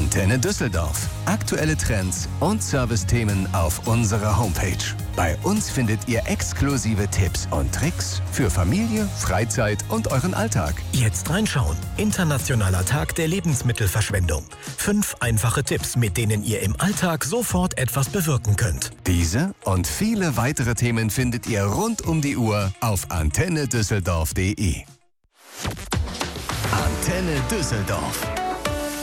Antenne Düsseldorf. Aktuelle Trends und Servicethemen auf unserer Homepage. Bei uns findet ihr exklusive Tipps und Tricks für Familie, Freizeit und euren Alltag. Jetzt reinschauen. Internationaler Tag der Lebensmittelverschwendung. 5 einfache Tipps, mit denen ihr im Alltag sofort etwas bewirken könnt. Diese und viele weitere Themen findet ihr rund um die Uhr auf antennedüsseldorf.de. Antenne Düsseldorf.